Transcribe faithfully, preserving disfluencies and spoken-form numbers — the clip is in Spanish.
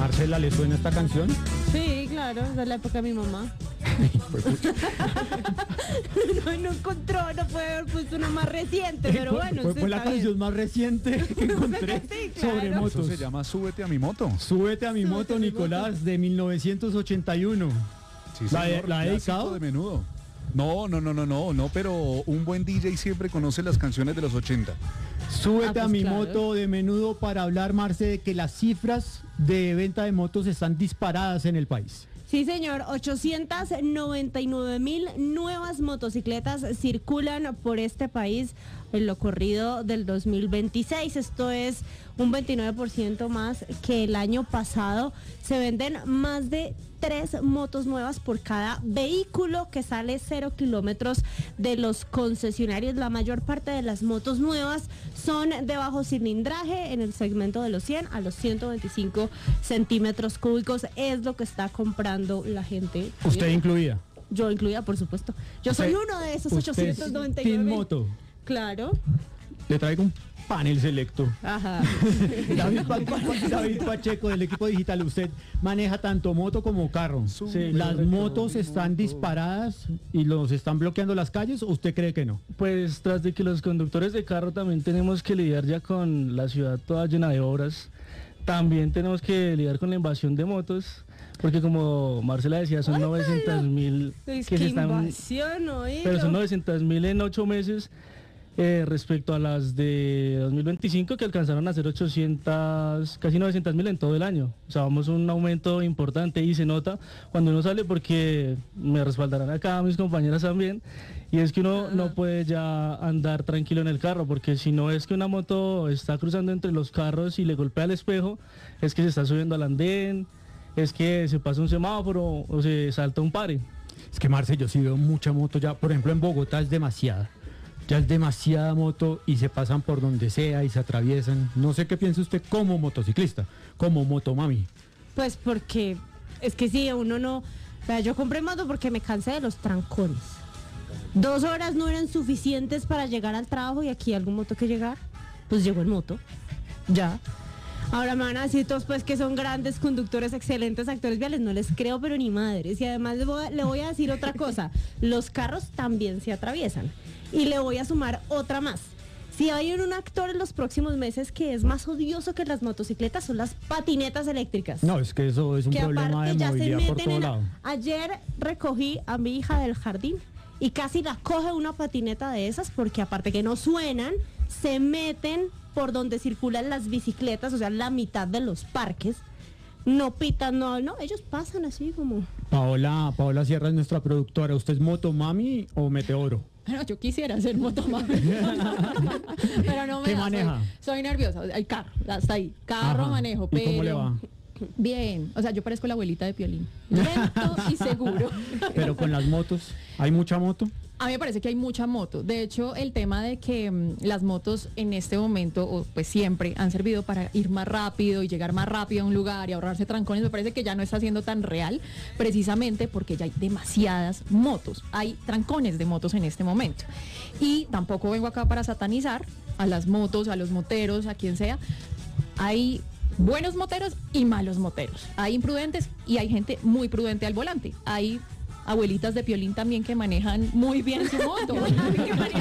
Marcela, ¿le suena esta canción? Sí, claro, es de la época de mi mamá. no, no encontró, no puede haber puesto una más reciente, pero fue, bueno. Fue, sí, fue la canción bien. más reciente que encontré sí, claro. sobre motos. Eso se llama Súbete a mi moto. Súbete a mi Súbete moto, a mi Nicolás, moto. de mil novecientos ochenta y uno. Sí, ¿La, señor, la ha clásico dedicado? de Menudo. No, no, no, no, no, no, pero un buen D J siempre conoce las canciones de los ochenta. Súbete Ah, pues a mi claro. moto de Menudo para hablar, Marce, de que las cifras de venta de motos están disparadas en el país. Sí, señor, ochocientas noventa y nueve mil nuevas motocicletas circulan por este país en lo corrido del dos mil veintiséis. Esto es un veintinueve por ciento más que el año pasado. Se venden más de tres motos nuevas por cada vehículo que sale cero kilómetros de los concesionarios. La mayor parte de las motos nuevas son de bajo cilindraje en el segmento de los cien a los ciento veinticinco centímetros cúbicos. Es lo que está comprando la gente. Usted Sí. incluida. Yo incluida, por supuesto. Yo soy Usted- uno de esos usted es ochocientos noventa y nueve. Team Moto. Claro. Le traigo un panel selecto. Ajá. David, Pa- David Pacheco del equipo digital, usted maneja tanto moto como carro. Sí, ¿Las correcto. motos están disparadas y los están bloqueando las calles o usted cree que no? Pues tras de que los conductores de carro también tenemos que lidiar ya con la ciudad toda llena de obras, también tenemos que lidiar con la invasión de motos, porque como Marcela decía, son Ay, novecientos mil Es que que se están... invasión, oílo. Pero son novecientos mil en ocho meses eh, respecto a las de dos mil veinticinco que alcanzaron a ser ochocientos, casi novecientos mil en todo el año. O sea, vamos a un aumento importante y se nota cuando uno sale, porque me respaldarán acá mis compañeras también, y es que uno Ah. no puede ya andar tranquilo en el carro, porque si no es que una moto está cruzando entre los carros y le golpea el espejo, es que se está subiendo al andén, es que se pasa un semáforo o se salta un pare. Es que Marce, yo sí veo mucha moto ya, por ejemplo en Bogotá es demasiada. Ya es demasiada moto y se pasan por donde sea y se atraviesan. No sé qué piensa usted como motociclista, como motomami. Pues porque es que sí, uno no... Vea, yo compré moto porque me cansé de los trancones. Dos horas no eran suficientes para llegar al trabajo y aquí algún moto que llegar. Pues llegó en moto. Ya. Ahora me van a decir todos pues que son grandes conductores, excelentes actores viales. No les creo, pero ni madres. Y además le voy a, le voy a decir otra cosa. Los carros también se atraviesan. Y le voy a sumar otra más. Si hay un actor en los próximos meses que es más odioso que las motocicletas, son las patinetas eléctricas. No, es que eso es un que problema de aparte ya se movilidad por meten todo en la- lado. Ayer recogí a mi hija del jardín y casi la coge una patineta de esas porque aparte que no suenan, se meten por donde circulan las bicicletas, o sea, la mitad de los parques. No pitan, no, no, ellos pasan así como... Paola, Paola Sierra es nuestra productora. ¿Usted es motomami o meteoro? Bueno, yo quisiera ser motomami. Pero no me ¿Qué da, maneja? Soy, soy nerviosa. El carro, hasta ahí. Carro Ajá. manejo, ¿Y pero... cómo le va? Bien. O sea, yo parezco la abuelita de Piolín. Lento y seguro. Pero con las motos, ¿hay mucha moto? A mí me parece que hay mucha moto. De hecho, el tema de que mm, las motos en este momento, o pues siempre, han servido para ir más rápido y llegar más rápido a un lugar y ahorrarse trancones, me parece que ya no está siendo tan real, precisamente porque ya hay demasiadas motos. Hay trancones de motos en este momento. Y tampoco vengo acá para satanizar a las motos, a los moteros, a quien sea. Hay buenos moteros y malos moteros. Hay imprudentes y hay gente muy prudente al volante. Hay abuelitas de Piolín también que manejan muy bien su moto.